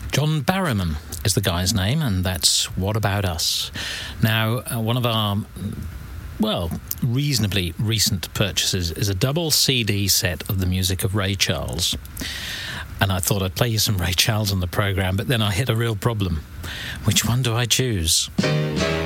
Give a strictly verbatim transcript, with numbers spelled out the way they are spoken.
John Barrowman is the guy's name, and that's What About Us. Now, uh, one of our, well, reasonably recent purchases is a double C D set of the music of Ray Charles. And I thought I'd play you some Ray Charles on the programme, but then I hit a real problem. Which one do I choose?